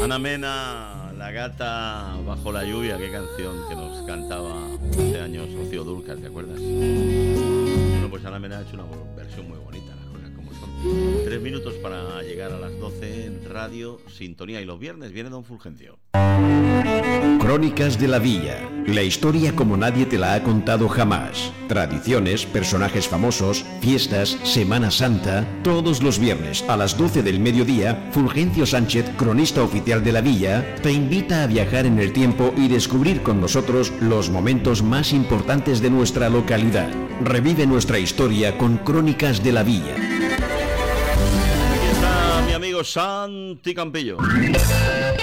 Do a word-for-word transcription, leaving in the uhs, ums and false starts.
Ana Mena, La gata bajo la lluvia, qué canción que nos cantaba hace años Rocío Dúrcal, ¿te acuerdas? Bueno, pues Ana Mena ha hecho una versión muy bonita, las cosas como son. Tres minutos para llegar a las doce en Radio Sintonía, y los viernes viene Don Fulgencio. Crónicas de la Villa, la historia como nadie te la ha contado jamás. Tradiciones, personajes famosos, fiestas, Semana Santa. Todos los viernes a las doce del mediodía, Fulgencio Sánchez, cronista oficial de la Villa, te invita a viajar en el tiempo y descubrir con nosotros los momentos más importantes de nuestra localidad. Revive nuestra historia con Crónicas de la Villa. Aquí está mi amigo Santi Campillo.